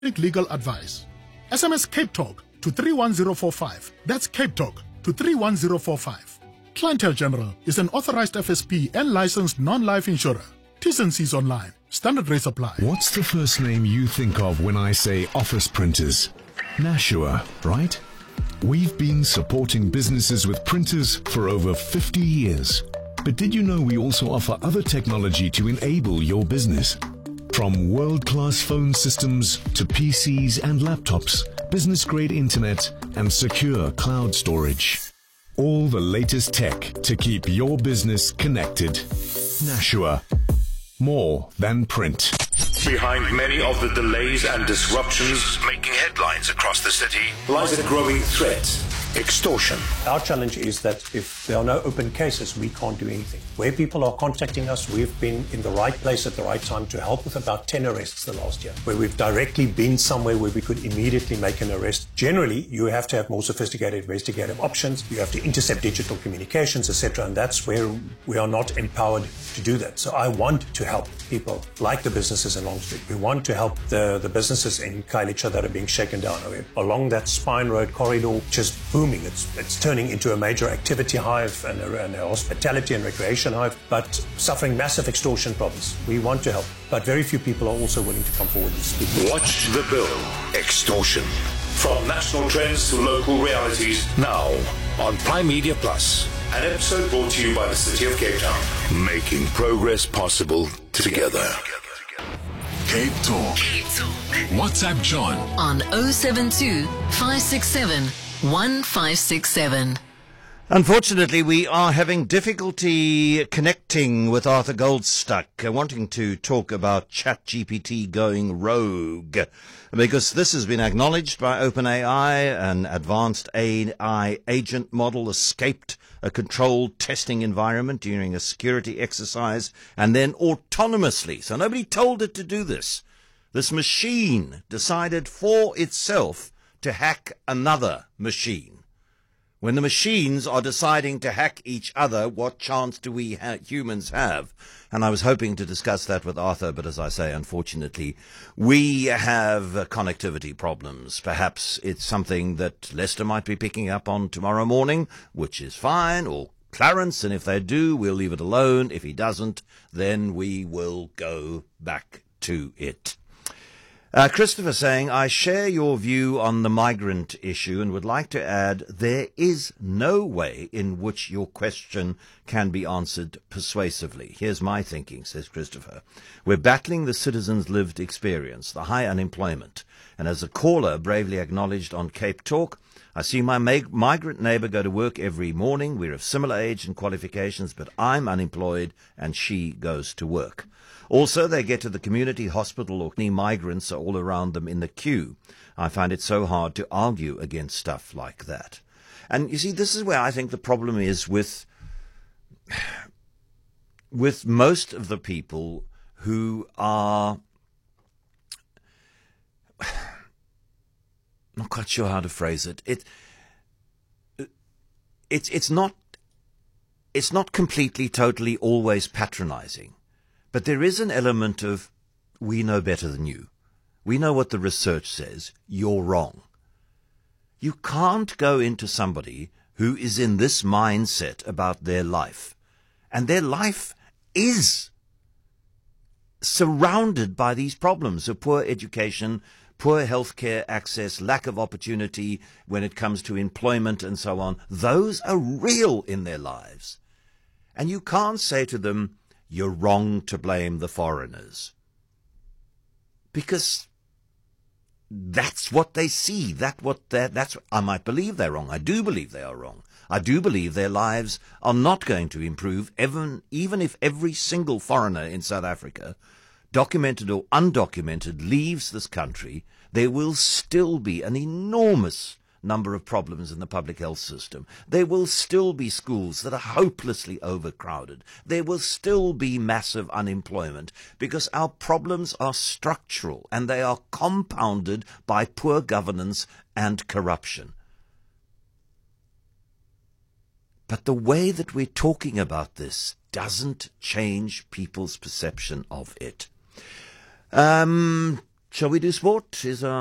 legal advice. SMS Cape Talk to 31045. That's Cape Talk to 31045. Clientele General is an authorized FSP and licensed non-life insurer. T's and C's online. Standard rates apply. What's the first name you think of when I say office printers? Nashua, right? We've been supporting businesses with printers for over 50 years. But did you know we also offer other technology to enable your business? From world-class phone systems to PCs and laptops, business-grade internet and secure cloud storage. All the latest tech to keep your business connected. Nashua. More than print. Behind many of the delays and disruptions making headlines across the city lies a growing threat: extortion. Our challenge is that if there are no open cases, we can't do anything. Where people are contacting us, we've been in the right place at the right time to help with about 10 arrests the last year, where we've directly been somewhere where we could immediately make an arrest. Generally, you have to have more sophisticated investigative options. You have to intercept digital communications, etc., and that's where we are not empowered to do that. So I want to help people like the businesses in Long Street. We want to help the businesses in Khayelitsha that are being shaken down. Along that Spine Road corridor, just booming. It's turning into a major activity hive and a hospitality and recreation hive, but suffering massive extortion problems. We want to help, but very few people are also willing to come forward and speak. Watch the bill. Extortion. From national trends to local realities, now on Prime Media Plus. An episode brought to you by the City of Cape Town. Making progress possible together. Cape Talk. WhatsApp John on 072 567 1567. Unfortunately, we are having difficulty connecting with Arthur Goldstuck, wanting to talk about ChatGPT going rogue, because this has been acknowledged by OpenAI. An advanced AI agent model escaped a controlled testing environment during a security exercise and then autonomously, so nobody told it to do this. This machine decided for itself to hack another machine. When the machines are deciding to hack each other, what chance do we humans have? And I was hoping to discuss that with Arthur, but as I say, unfortunately, we have connectivity problems. Perhaps it's something that Lester might be picking up on tomorrow morning, which is fine, or Clarence, and if they do, we'll leave it alone. If he doesn't, then we will go back to it. Christopher saying, I share your view on the migrant issue and would like to add there is no way in which your question can be answered persuasively. Here's my thinking, says Christopher. We're battling the citizens' lived experience, the high unemployment. And as a caller bravely acknowledged on Cape Talk, I see my migrant neighbour go to work every morning. We're of similar age and qualifications, but I'm unemployed and she goes to work. Also, they get to the community hospital or any migrants are all around them in the queue. I find it so hard to argue against stuff like that. And you see, this is where I think the problem is with most of the people who are not quite sure how to phrase it. It's not completely, totally, always patronizing. But there is an element of, we know better than you. We know what the research says. You're wrong. You can't go into somebody who is in this mindset about their life. And their life is surrounded by these problems of poor education, poor healthcare access, lack of opportunity when it comes to employment and so on. Those are real in their lives. And you can't say to them, you're wrong to blame the foreigners. Because that's what they see. I might believe they're wrong. I do believe they are wrong. I do believe their lives are not going to improve, even if every single foreigner in South Africa, documented or undocumented, leaves this country. There will still be an enormous number of problems in the public health system. There will still be schools that are hopelessly overcrowded. There will still be massive unemployment because our problems are structural and they are compounded by poor governance and corruption. But the way that we're talking about this doesn't change people's perception of it. Shall we do sport? Is